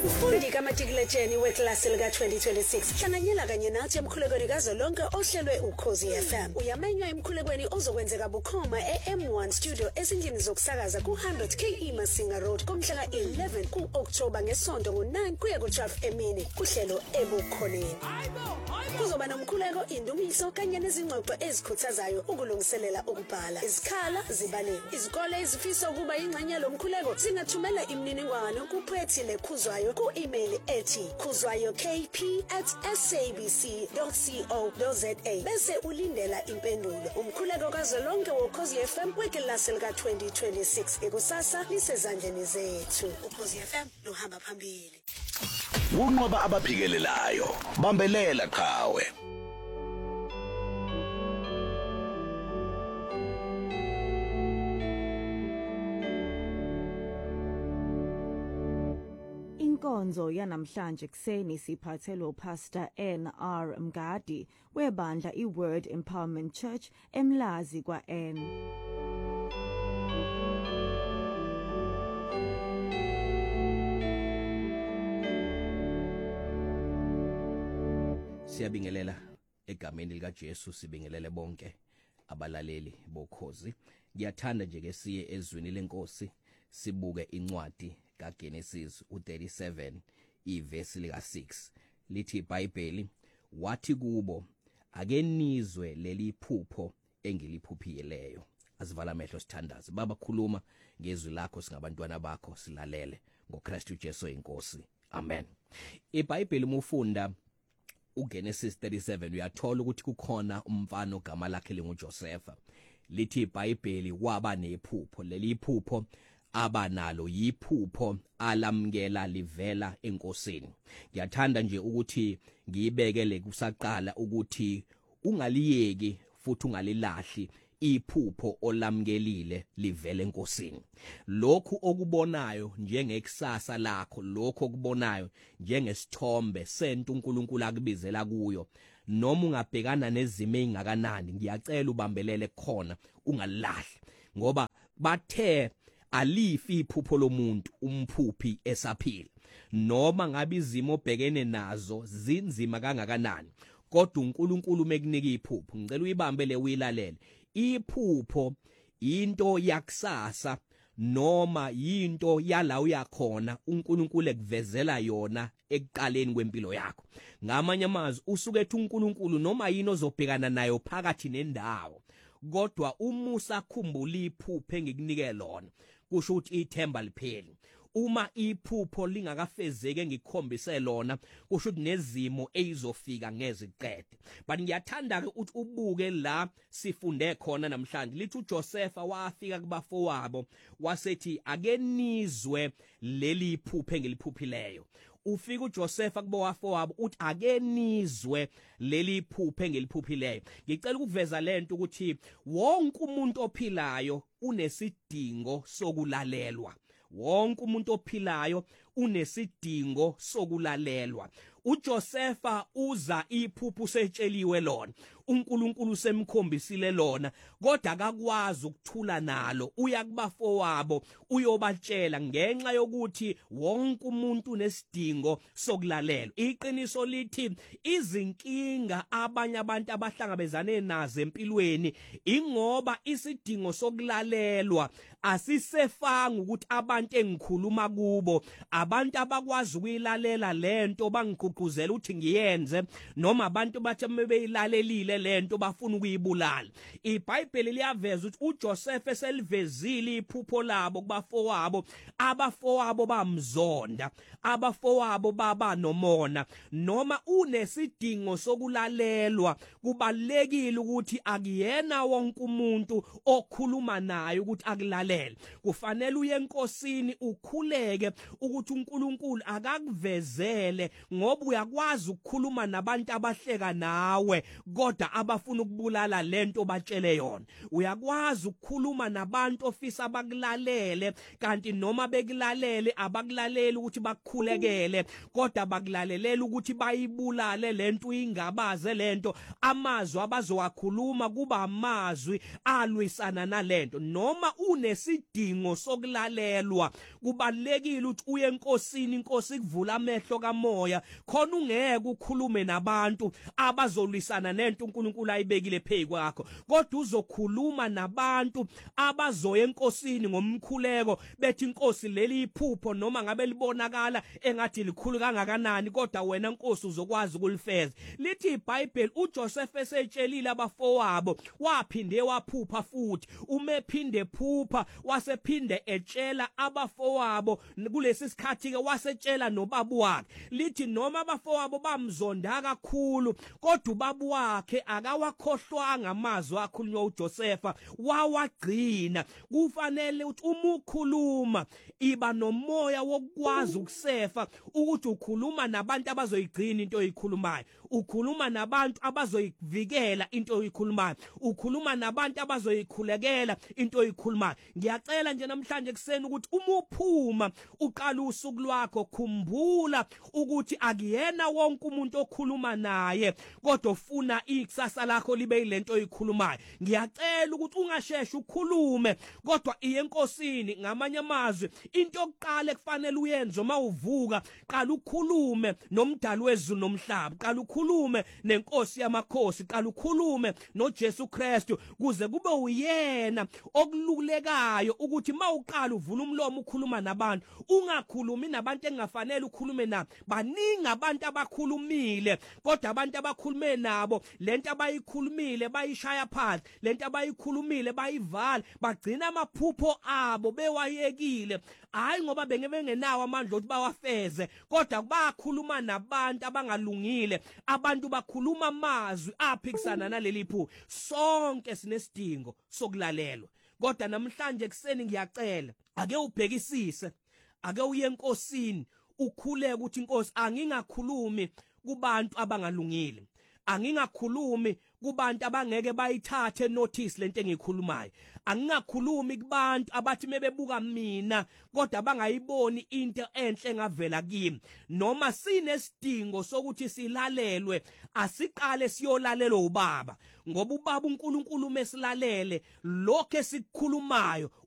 Mfundi kaMatriculation weklasi lika 2026 hlanganyela kanye nathi emkhulekweni kazolonke ohlelwe uKhosi FM. Uyamenywa emkhulekweni ozokwenzeka bukhoma eM1 Studio ezindlini zokusakaza ku100 KE Masinga Road komhla ka11 kuOctober ngesonto ngo9 kuya ku12 emini kuhlelo ebukhoneni. Kuzoba nomkhuleko indumiso kanye nezingxoxo ezikhuthazayo ukulungiselela ukubhala. Izikhala zibaleni. Izikole ezifisa ukuba ingxenye lomkhuleko zingathumela imininingwane kuPhethile Khuzwayo ku-email ethi khuzwayokp@sabc.co.za bese ulindela impendulo. Umkhuleko kazolonke woKhosi FM weklasi lika 2026 ekusasa lisezandleni zethu. uKhosi FM luhamba phambili. Unqoba abaphikelelayo bambelela qhawe. Inkonzo yanamhlanje kuseni siphathelwe uPastor N.R. Mgadi webandla iWord Empowerment Church eMlazi kwaN. Siyabingelela egameni lika Jesu, sibingelele bonke abalaleli bokhozi. Ngiyathanda nje ke siye ezwini lenkosi sibuke incwadi kaGenesis u37 ivesi lika 6 lithi iBhayibheli, wathi kubo ake nizwe leli phupho engiliphuphileyo. Asivala amehlo sithandaze. Baba, khuluma ngezwi lakho singabantwana bakho, silalele ngoKristu Jesu inkosi. Amen. iBhayibheli umufunda uGenesis 37 uyathola ukuthi kukhona umfana ogama lakhe linguJosefa. Lithi iBhayibheli waba nephupho. Leli iphupho abanalo yiphupho alamkela livela enkosini. Ngiyathanda nje ukuthi ngiyibekele kusaqala ukuthi ungaliyeki futhi ungalilahli iphupho olamkelile livele enkosini. Lokhu okubonayo njengekusasa lakho, lokho okubonayo njengesithombe sento uNkulunkulu akubizela kuyo, noma ungabhekana nezimo ezingakanani, ngiyacela ubambelele khona ungalilahli, ngoba bathe alifi iphupho lomuntu umphuphi esaphila. Noma ngabe izimo obhekene nazo zinzima kangakanani, kodwa uNkulunkulu mekunika iphupho, ngicela uyibambele uyilalele. Iphupho into yakusasa noma into yala uyakhona uNkulunkulu ekuvezela yona ekuqaleni kwempilo yakho. Ngamanye amazwi usuke ethi uNkulunkulu noma yini ozobhekana nayo phakathi nendawo, kodwa umusa khumbula iphupho engikunikele lona, kusho ukuthi ithemba lipheli. Uma iphupho lingakafezeke ngikhombise lona, kusho ukuthi nezimo ezofika ngeziqede. But ngiyathanda ke ukuthi ubuke la sifunde khona namhlanje. Lithi uJosefa wafika kubafowabo wasethi ake nizwe leli iphupho engiliphuphileyo. Ufika uJosefa kubo wafowabo uthi ake nizwe leli iphupho engiliphuphileyo. Ngicela ukuveza lento ukuthi wonke umuntu ophilayo unesidingo sokulalelwa. Wonke umuntu ophilayo unesidingo sokulalelwa. uJosefa uza iphupho setsheliwe lona, uNkulunkulu semkhombisile lona, kodwa akakwazi ukuthula nalo. Uya kubafowabo uyobatshela ngenxa yokuthi wonke umuntu unesidingo sokulalelwa. Iqiniso lithi izinkinga abanye abantu abahlangabezane nazo empilweni ingoba isidingo sokulalelwa asisefanga ukuthi abantu engikhuluma kubo, abantu abakwazi ukuyilalela lento bangigqugquzela ukuthi ngiyenze, noma abantu bathi mebeyilalelile lento bafuna ukuyibulala. iBhayibheli liyaveza ukuthi uJosefa eselivezile iphupho labo kubafowabo, abafowabo bamzonda, abafowabo baba nomona. Noma unesidingo sokulalelwa, kubalekile ukuthi akuyena wonke umuntu okhuluma naye ukuthi akulalele. Kufanele uye enkosini ukhuleke ukuthi uNkulunkulu akakuvezele, ngoba uyakwazi ukukhuluma nabantu abahleka nawe kodwa abafuna ukubulala lento batshele yona. Uyakwazi ukukhuluma nabantu ofisa abakulalele, kanti noma bekulalele abakulaleli ukuthi bakukhulekele, kodwa bakulalelele ukuthi bayibulale lento uyingabaze lento. Amazwi abazowakhuluma kuba amazwi alwisana nalento. Noma unesidingo sokulalelwa, kubalekile ukuthi uye enkosini inkosi kuvula amehlo kamoya khona ungeke ukhulume nabantu abazolwisana nento uNkulunkulu ayibekile phezu kwakho kodwa uzokhuluma nabantu abazoya enkosini ngomkhuleko bethi inkosi leli iphupho noma ngabe libonakala engathi likhulu kangakanani kodwa wena nkosi uzokwazi ukulifeza lithi iBhayibheli uJoseph esetshelile abafowabo waphinde waphupha futhi umephinde phupha wasephinde etshela abafowabo kulesi sikhathi ke wasetshela nobabu wakhe lithi noma abafowabo bamzonda kakhulu kodwa ubabu wakhe akawakhohlwanga amazwi akhulunywa uJosepha wawagcina kufanele ukuthi uma ukhuluma iba nomoya wokwazi ukusefa ukuthi ukhuluma nabantu abazoyigcina into oyikhulumayo ukhuluma nabantu abazoyivikela into oyikhulumayo ukhuluma nabantu abazoyikhulekela into oyikhulumayo ngiyacela nje namhlanje kuseni ukuthi uma uphuma uqala usuku lwakho khumbula ukuthi akuyena wonke umuntu okhuluma naye kodwa ufuna ikusasa lakho libe yilento oyikhulumayo ngiyacela ukuthi ungasheshi ukhulume kodwa iyenkosini ngamanye amazwi into yokuqala ekufanele uyenze uma uvuka qala ukhulume nomdali wezulu nomhlaba qala ukhulume nenkosi yamakhosi qala ukhulume noJesu Kristu kuze kube uyena okululekayo ukuthi mawuqala uvula umlomo ukhuluma nabantu ungakhulumi nabantu engafanele ukhulume nabo baningi abantu abakhulumile kodwa abantu abakhulume nabo lento abayikhulumile bayishaya phansi lento abayikhulumile bayivala bagcina amaphupho abo bewayekile hayi ngoba bengenawo amandla ukuthi bawafeze kodwa bakhuluma nabantu abangalungile abantu bakhuluma amazwi aphikisana naleli phupho sonke sinesidingo sokulalelwa kodwa namhlanje kuseni ngiyacela ake ubhekisise ake uye enkosini ukhuleke ukuthi inkosi angingakhulumi kubantu abangalungile angingakhulumi kubantu abangeke bayithathe notice lento engikhulumayo angingakhulumi kubantu abathi mebebuka mina kodwa bangayiboni into enhle engavela kimi noma sinesidingo sokuthi silalelwe asiqale siyolalelwa ubaba ngoba ubaba uNkulunkulu mesilalele lokho esikukhulumayo